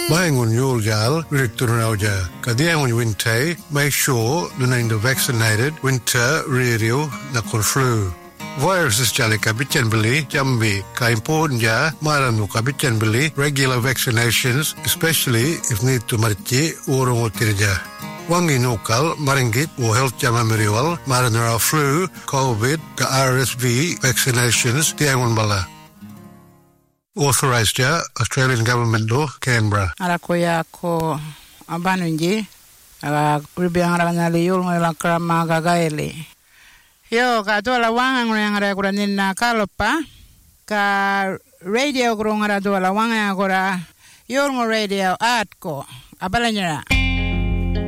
Mayangun Yulgal, Victorauja, Kadiangun Winte, make sure the vaccinated winter radio nakon flu. Viruses jalika bitchenbili, jambi, ka important ja, maranuka bitchenbili, regular vaccinations, especially if need to marchi urung tirja. Wangi nukal, maringit, or health jama miriwal, maranara flu, COVID, ka RSV vaccinations, diangun bala. Authorised ja, Australian Government Law, Canberra. Arakoya ko abanunji, gribiang rangali yul ngala krama gagaili. Yo ka tola wanga ngara kura ninna kalopa ka radio kura ngara tola wanga kura yul radio atko abalanyara.